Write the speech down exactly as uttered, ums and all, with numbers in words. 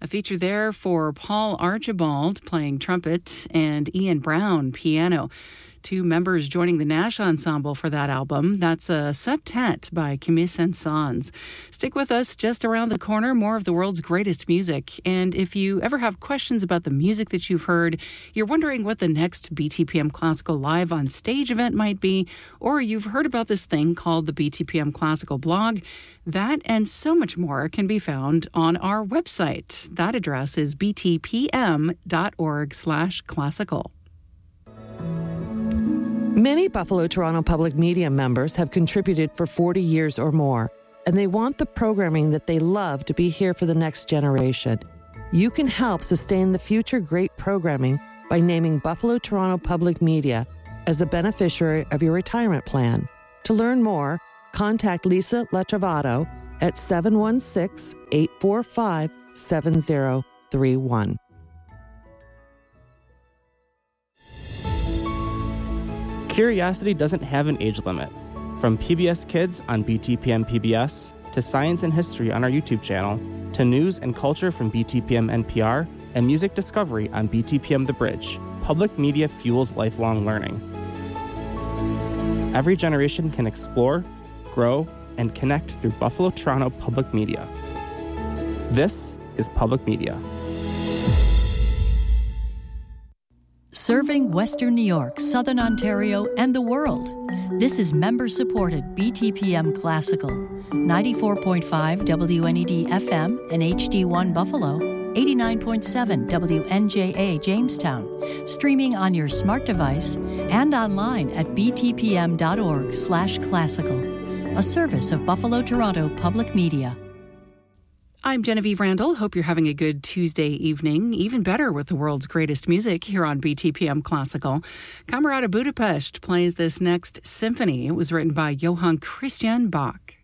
feature there for Paul Archibald playing trumpet and Ian Brown piano. Two members joining the Nash Ensemble for that album. That's a septet by Camille Saint-Saëns. Stick with us. Just around the corner, more of the world's greatest music. And if you ever have questions about the music that you've heard, you're wondering what the next B T P M Classical Live on Stage event might be, or you've heard about this thing called the B T P M Classical Blog, that and so much more can be found on our website. That address is btpm.org slash classical. Many Buffalo Toronto Public Media members have contributed for forty years or more, and they want the programming that they love to be here for the next generation. You can help sustain the future great programming by naming Buffalo Toronto Public Media as the beneficiary of your retirement plan. To learn more, contact Lisa Latrovato at seven one six, eight four five, seven zero three one. Curiosity doesn't have an age limit. From P B S Kids on B T P M P B S, to science and history on our YouTube channel, to news and culture from B T P M N P R, and music discovery on B T P M The Bridge, public media fuels lifelong learning. Every generation can explore, grow, and connect through Buffalo Toronto Public Media. This is Public Media. Serving Western New York, Southern Ontario, and the world. This is member-supported B T P M Classical, ninety-four point five W N E D F M and H D one Buffalo, eighty-nine point seven W N J A Jamestown, streaming on your smart device and online at btpm.org slash classical, a service of Buffalo Toronto Public Media. I'm Genevieve Randall. Hope you're having a good Tuesday evening, even better with the world's greatest music here on B T P M Classical. Camerata Budapest plays this next symphony. It was written by Johann Christian Bach.